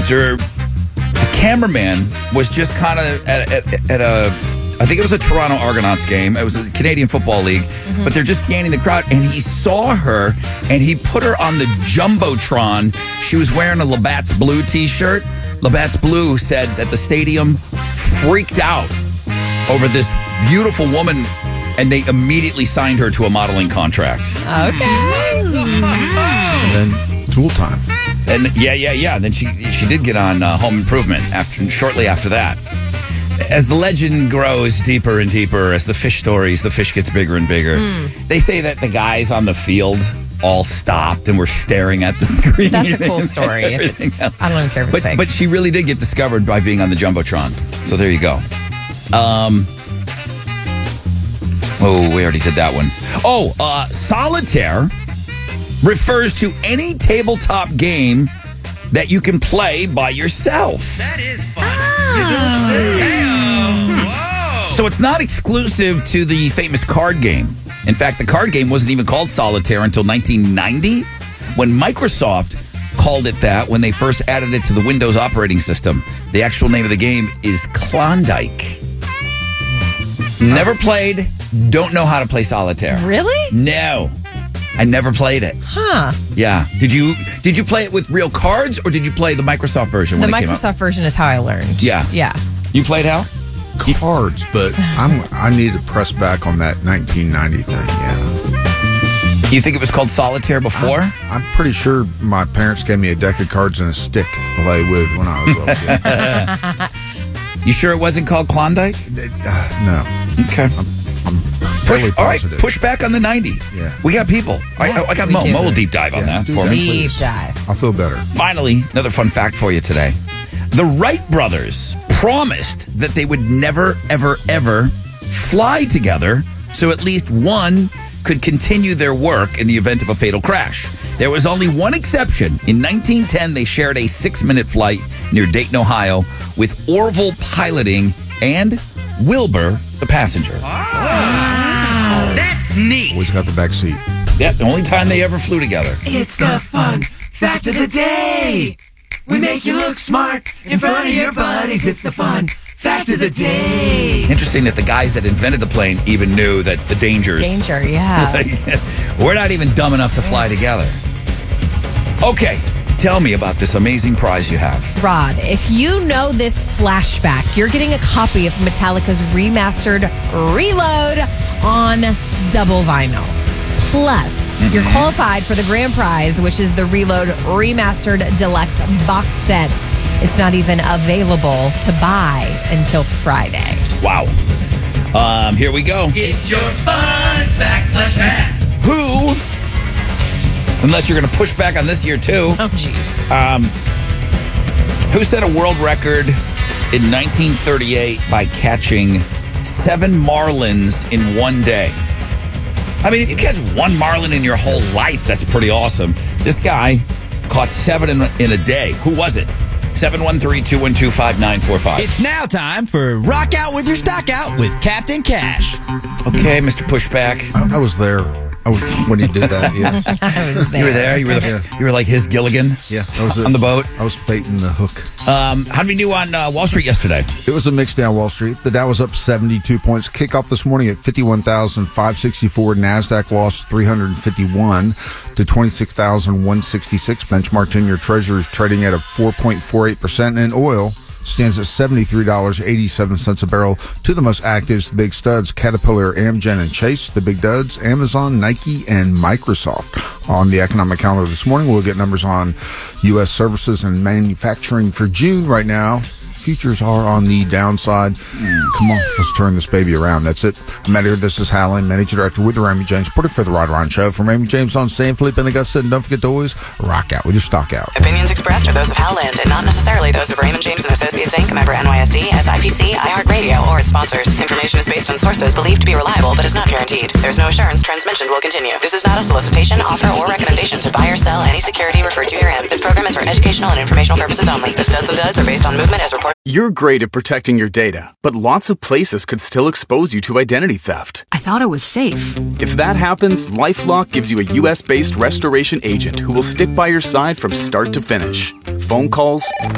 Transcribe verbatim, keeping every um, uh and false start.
after a cameraman was just kind of at, at, at a, I think it was a Toronto Argonauts game. It was a Canadian Football League, mm-hmm. but they're just scanning the crowd, and he saw her, and he put her on the Jumbotron. She was wearing a Labatt's Blue t-shirt. Labatt's Blue said that the stadium freaked out over this beautiful woman, and they immediately signed her to a modeling contract. Okay. And then Tool Time. And yeah, yeah, yeah. And then she she did get on uh, Home Improvement after shortly after that. As the legend grows deeper and deeper, as the fish stories, the fish gets bigger and bigger. Mm. They say that the guys on the field all stopped and were staring at the screen. That's a cool story. If it's, I don't even care if but, it's fake. But she really did get discovered by being on the Jumbotron. So there you go. Um. Oh, we already did that one. Oh, uh, solitaire refers to any tabletop game that you can play by yourself. That is fun. Ah. You don't say. Whoa. So it's not exclusive to the famous card game. In fact, the card game wasn't even called Solitaire until nineteen ninety, when Microsoft called it that when they first added it to the Windows operating system. The actual name of the game is Klondike. Never played, don't know how to play Solitaire. Really? No. I never played it. Huh. Yeah. Did you Did you play it with real cards, or did you play the Microsoft version when the it came out? The Microsoft version is how I learned. Yeah. Yeah. You played how? Cards, but I'm I need to press back on that nineteen ninety thing, yeah. You think it was called Solitaire before? I'm, I'm pretty sure my parents gave me a deck of cards and a stick to play with when I was a little kid. You sure it wasn't called Klondike? Uh, no. Okay. I'm, I'm Push, all right, positive. push back on the ninety. Yeah. We got people. Yeah, I, I got we Mo. do. Mo will deep dive on Yeah, that do for that, me. Deep please. dive. I'll feel better. Finally, another fun fact for you today. The Wright brothers promised that they would never, ever, ever fly together, so at least one could continue their work in the event of a fatal crash. There was only one exception. In nineteen ten, they shared a six-minute flight near Dayton, Ohio, with Orville piloting and Wilbur the passenger. Wow. That's neat. Always got the back seat. Yep, the only time they ever flew together. It's the fun fact of the day. We make you look smart in front of your buddies. It's the fun fact of the day. Interesting that the guys that invented the plane even knew that the dangers. Danger, yeah. Like, we're not even dumb enough to fly together. Okay, tell me about this amazing prize you have. Rod, if you know this flashback, you're getting a copy of Metallica's remastered Reload on double vinyl. Plus, mm-hmm. you're qualified for the grand prize, which is the Reload Remastered Deluxe Box Set. It's not even available to buy until Friday. Wow. Um, here we go. It's your fun fact flashback. Who, unless you're going to push back on this year too, Oh, jeez. um, who set a world record in nineteen thirty-eight by catching seven marlins in one day? I mean, if you catch one marlin in your whole life, that's pretty awesome. This guy caught seven in, in a day. Who was it? seven one three, two one two, five nine four five. It's now time for Rock Out with Your Stock Out with Captain Cash. Okay, Mister Pushback. I, I was there. I was when he did that. Yeah, I was there. You were there? You were the, Yeah. you were like his Gilligan yeah. I was on the boat? I was baiting the hook. Um, how did we do on uh, Wall Street yesterday? It was a mix down Wall Street. The Dow was up seventy-two points. Kickoff this morning at fifty-one thousand five hundred sixty-four. NASDAQ lost three hundred fifty-one to twenty-six thousand one hundred sixty-six. Benchmark ten-year Treasury is trading at a four point four eight percent, and oil stands at seventy-three dollars and eighty-seven cents a barrel. To the most actives, the big studs, Caterpillar, Amgen, and Chase. The big duds, Amazon, Nike, and Microsoft. On the economic calendar this morning, we'll get numbers on U S services and manufacturing for June right now. Futures are on the downside. Come on, let's turn this baby around. That's it. I'm out here. This is Hallen, Managing Director with the Raymond James, reporter for the Rod Ron Show. From Raymond James on San Felipe and Augusta. And don't forget to always rock out with your stock out. Opinions expressed are those of Hal Lind and not necessarily those of Raymond James and Associates Incorporated, member N Y S E, S I P C, iHeartRadio, or its sponsors. Information is based on sources believed to be reliable but is not guaranteed. There's no assurance trends mentioned will continue. This is not a solicitation, offer, or recommendation to buy or sell any security referred to herein. This program is for educational and informational purposes only. The studs and duds are based on movement as reported. You're great at protecting your data, but lots of places could still expose you to identity theft. I thought it was safe. If that happens, LifeLock gives you a U S-based restoration agent who will stick by your side from start to finish. Phone calls,